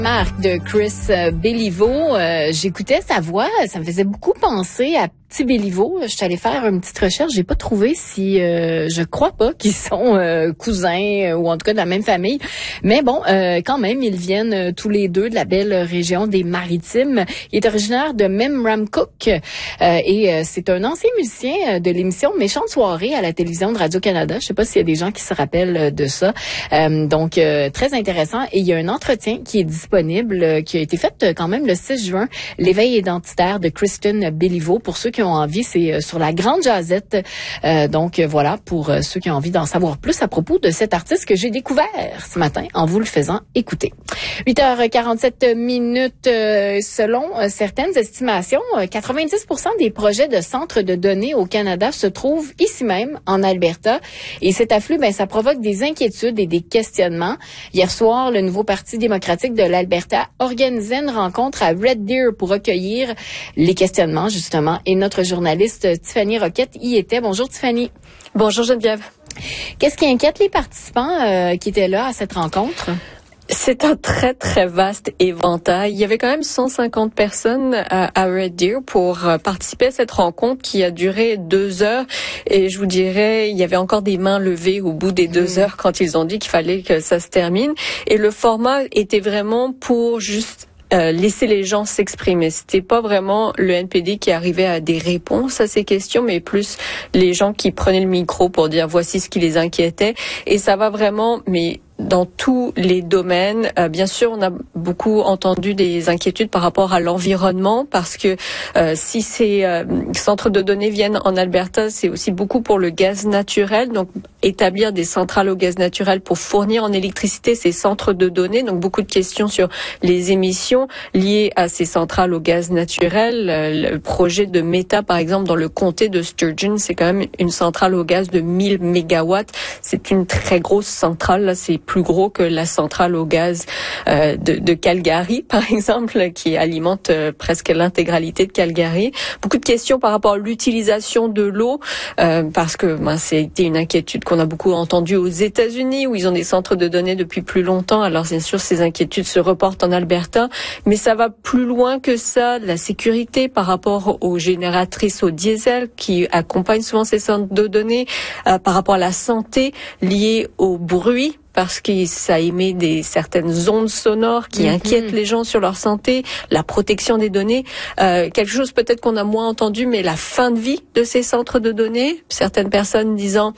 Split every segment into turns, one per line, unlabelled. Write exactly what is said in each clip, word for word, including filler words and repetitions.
Marc de Chris Béliveau, euh, j'écoutais sa voix, ça me faisait beaucoup penser à Petit Béliveau. Je suis allée faire une petite recherche, j'ai pas trouvé si, euh, je crois pas qu'ils sont euh, cousins euh, ou en tout cas de la même famille. Mais bon, euh, quand même, ils viennent euh, tous les deux de la belle région des Maritimes. Il est originaire de Memramcook euh, et euh, c'est un ancien musicien de l'émission Méchante soirée à la télévision de Radio-Canada. Je sais pas s'il y a des gens qui se rappellent de ça. Euh, donc, euh, très intéressant. Et il y a un entretien qui est disponible, euh, qui a été fait euh, quand même le six juin, l'éveil identitaire de Kristen Béliveau. Pour ceux qui ont envie, c'est euh, sur la Grande Jazette. Euh, donc, euh, voilà, pour euh, ceux qui ont envie d'en savoir plus à propos de cet artiste que j'ai découvert ce matin en vous le faisant écouter. huit heures quarante-sept minutes, euh, selon euh, certaines estimations, euh, quatre-vingt-dix pour cent des projets de centres de données au Canada se trouvent ici même, en Alberta. Et cet afflux, ben, ça provoque des inquiétudes et des questionnements. Hier soir, le nouveau Parti démocratique de l'Alberta organisait une rencontre à Red Deer pour recueillir les questionnements, justement. Et notre journaliste Tiffany Roquette y était. Bonjour Tiffany.
Bonjour Geneviève.
Qu'est-ce qui inquiète les participants euh, qui étaient là à cette rencontre?
C'est un très, très vaste éventail. Il y avait quand même cent cinquante personnes à, à Red Deer pour participer à cette rencontre qui a duré deux heures. Et je vous dirais, il y avait encore des mains levées au bout des deux heures quand ils ont dit qu'il fallait que ça se termine. Et le format était vraiment pour juste Euh, laisser les gens s'exprimer. C'était pas vraiment le N P D qui arrivait à des réponses à ces questions, mais plus les gens qui prenaient le micro pour dire voici ce qui les inquiétait. Et ça va vraiment, mais dans tous les domaines. Euh, bien sûr, on a beaucoup entendu des inquiétudes par rapport à l'environnement parce que euh, si ces euh, centres de données viennent en Alberta, c'est aussi beaucoup pour le gaz naturel. Donc, établir des centrales au gaz naturel pour fournir en électricité ces centres de données. Donc, beaucoup de questions sur les émissions liées à ces centrales au gaz naturel. Euh, le projet de Meta, par exemple, dans le comté de Sturgeon, c'est quand même une centrale au gaz de mille mégawatts. C'est une très grosse centrale. Là, c'est plus gros que la centrale au gaz euh, de, de Calgary, par exemple, qui alimente euh, presque l'intégralité de Calgary. Beaucoup de questions par rapport à l'utilisation de l'eau, euh, parce que ben, c'était une inquiétude qu'on a beaucoup entendue aux États-Unis, où ils ont des centres de données depuis plus longtemps. Alors, bien sûr, ces inquiétudes se reportent en Alberta, mais ça va plus loin que ça. La sécurité par rapport aux génératrices au diesel qui accompagnent souvent ces centres de données, euh, par rapport à la santé liée au bruit, parce que ça émet des certaines ondes sonores qui mm-hmm. inquiètent les gens sur leur santé, la protection des données, euh, quelque chose peut-être qu'on a moins entendu, mais la fin de vie de ces centres de données. Certaines personnes disant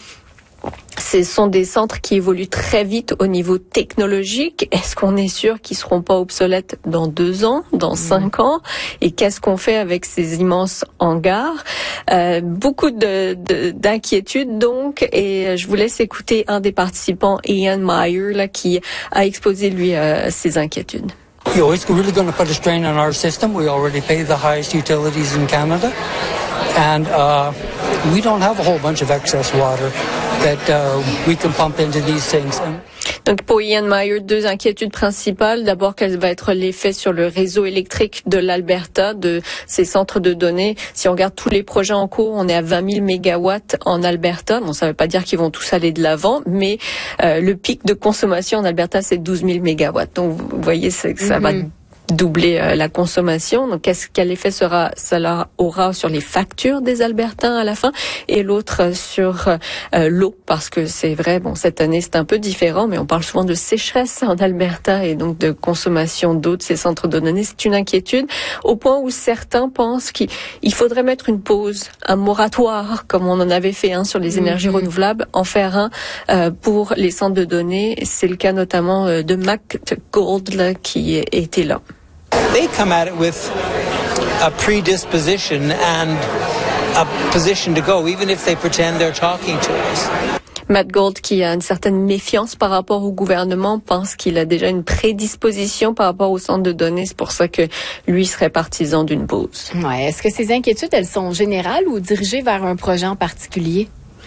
ce sont des centres qui évoluent très vite au niveau technologique. Est-ce qu'on est sûr qu'ils seront pas obsolètes dans deux ans, dans cinq ans? Et qu'est-ce qu'on fait avec ces immenses hangars? Euh, beaucoup de, de, d'inquiétudes donc. Et je vous laisse écouter un des participants, Ian Meyer, là, qui a exposé lui euh, ses inquiétudes.
You know, it's really going to put a strain on our system. We already pay the highest utilities in Canada, and uh, we don't have a whole bunch of excess water that uh, we can pump into these things.
Donc pour Ian Meyer, deux inquiétudes principales. D'abord, quel va être l'effet sur le réseau électrique de l'Alberta, de ces centres de données. Si on regarde tous les projets en cours, on est à vingt mille mégawatts en Alberta. Bon, ça ne veut pas dire qu'ils vont tous aller de l'avant, mais euh, le pic de consommation en Alberta, c'est douze mille mégawatts. Donc vous voyez, c'est, ça mm-hmm. va doubler euh, la consommation. Donc, qu'est-ce, quel effet sera, cela aura sur les factures des Albertains à la fin? Et l'autre euh, sur euh, l'eau, parce que c'est vrai, bon, cette année, c'est un peu différent, mais on parle souvent de sécheresse en Alberta et donc de consommation d'eau de ces centres de données. C'est une inquiétude au point où certains pensent qu'il il faudrait mettre une pause, un moratoire, comme on en avait fait un hein, sur les énergies mm-hmm. renouvelables, en faire un euh, pour les centres de données. C'est le cas notamment euh, de Matt Gold, là, qui était là.
They come at it with a predisposition and a position to go, even if they pretend they're talking to us.
Matt Gold, qui a une certaine méfiance par rapport au gouvernement, pense qu'il a déjà une prédisposition par rapport au centre de données. C'est pour ça que lui serait partisan d'une pause.
Ouais. Est-ce que ces inquiétudes, elles sont générales ou dirigées vers un projet en particulier?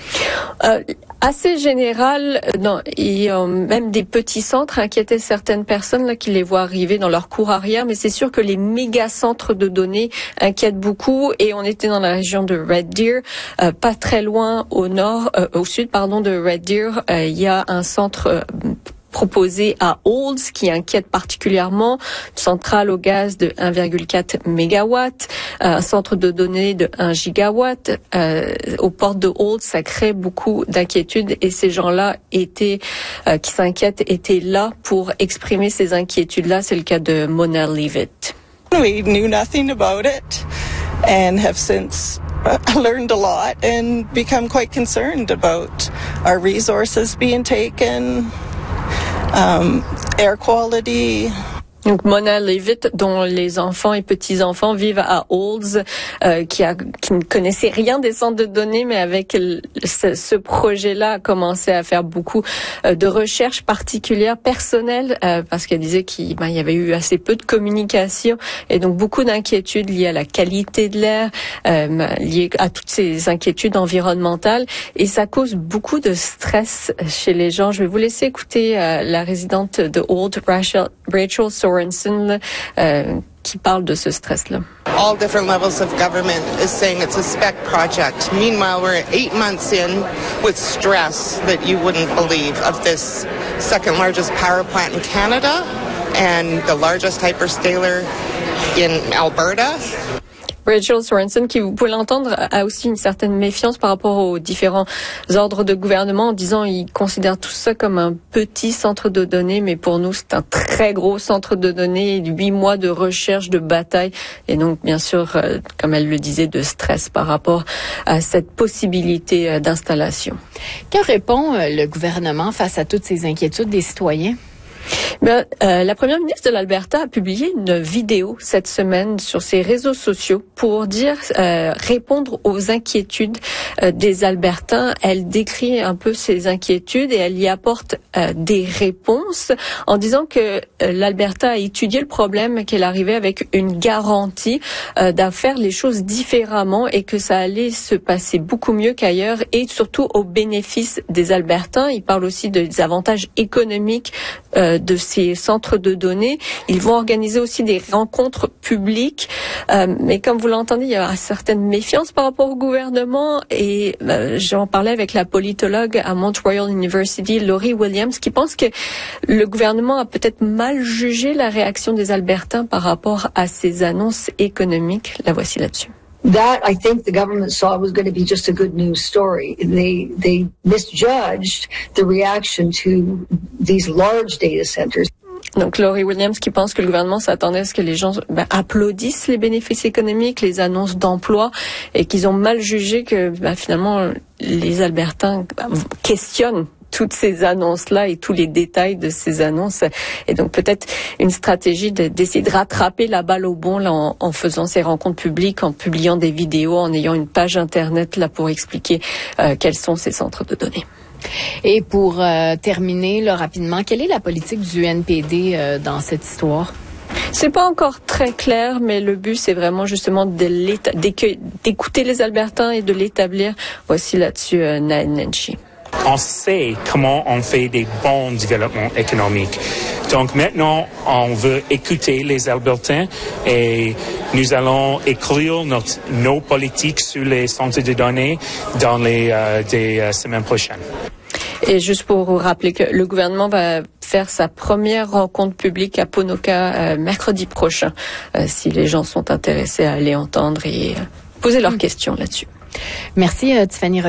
Euh, assez général, non, et euh, même des petits centres inquiétaient certaines personnes là qui les voient arriver dans leur cour arrière, mais c'est sûr que les méga centres de données inquiètent beaucoup. Et on était dans la région de Red Deer, euh, pas très loin au nord, euh, au sud, pardon, de Red Deer, euh, il y a un centre euh, proposé à Olds qui inquiète particulièrement. Une centrale au gaz de un virgule quatre mégawatts, un centre de données de un gigawatt. Euh, aux portes de Olds, ça crée beaucoup d'inquiétudes et ces gens-là étaient, euh, qui s'inquiètent étaient là pour exprimer ces inquiétudes-là. C'est le cas de Mona Leavitt.
We knew nothing about it and have since learned a lot and become quite concerned about our resources being taken, um, air quality.
Donc Mona Leavitt, dont les enfants et petits-enfants vivent à Olds, euh, qui, a, qui ne connaissait rien des centres de données, mais avec le, ce, ce projet-là a commencé à faire beaucoup euh, de recherches particulières personnelles, euh, parce qu'elle disait qu'il ben, y avait eu assez peu de communication et donc beaucoup d'inquiétudes liées à la qualité de l'air, euh, liées à toutes ces inquiétudes environnementales, et ça cause beaucoup de stress chez les gens. Je vais vous laisser écouter euh, la résidente de Olds, Rachel, Rachel Sorensen, euh, qui parle de ce stress-là.
All different levels of government is saying it's a spec project. Meanwhile, we're eight months in with stress that you wouldn't believe of this second largest power plant in Canada and the largest hyperscaler in Alberta.
Rachel Sorensen, qui, vous pouvez l'entendre, a aussi une certaine méfiance par rapport aux différents ordres de gouvernement en disant qu'ils considèrent tout ça comme un petit centre de données, mais pour nous, c'est un très gros centre de données, huit mois de recherche, de bataille, et donc, bien sûr, euh, comme elle le disait, de stress par rapport à cette possibilité euh, d'installation.
Que répond euh, le gouvernement face à toutes ces inquiétudes des citoyens?
Ben, euh, la première ministre de l'Alberta a publié une vidéo cette semaine sur ses réseaux sociaux pour dire euh, répondre aux inquiétudes euh, des Albertains. Elle décrit un peu ces inquiétudes et elle y apporte euh, des réponses en disant que euh, l'Alberta a étudié le problème, qu'elle arrivait avec une garantie euh, d'à faire les choses différemment et que ça allait se passer beaucoup mieux qu'ailleurs et surtout au bénéfice des Albertains. Il parle aussi des avantages économiques euh, de ces centres de données. Ils vont organiser aussi des rencontres publiques, euh, mais comme vous l'entendez, il y a une certaine méfiance par rapport au gouvernement et euh, j'en parlais avec la politologue à Mount Royal University, Laurie Williams, qui pense que le gouvernement a peut-être mal jugé la réaction des Albertains par rapport à ces annonces économiques. La voici là-dessus.
That, I think, the government saw was going to be just a good news story. They they misjudged the reaction to these large data centers.
Donc, Laurie Williams qui pense que le gouvernement s'attendait à ce que les gens ben, applaudissent les bénéfices économiques, les annonces d'emploi, et qu'ils ont mal jugé que ben, finalement les Albertains ben, questionnent toutes ces annonces-là et tous les détails de ces annonces. Et donc peut-être une stratégie de, d'essayer de rattraper la balle au bon là, en, en faisant ces rencontres publiques, en publiant des vidéos, en ayant une page Internet là pour expliquer euh, quels sont ces centres de données.
Et pour euh, terminer là, rapidement, quelle est la politique du N P D euh, dans cette histoire?
C'est pas encore très clair, mais le but, c'est vraiment justement de d'écouter les Albertains et de l'établir. Voici là-dessus euh, Nancy.
On sait comment on fait des bons développements économiques. Donc maintenant, on veut écouter les Albertains et nous allons écrire notre, nos politiques sur les centres de données dans les euh, des, euh, semaines prochaines.
Et juste pour vous rappeler que le gouvernement va faire sa première rencontre publique à Ponoka euh, mercredi prochain, euh, si les gens sont intéressés à aller entendre et euh, poser leurs mmh. questions là-dessus.
Merci, euh, Tiffany.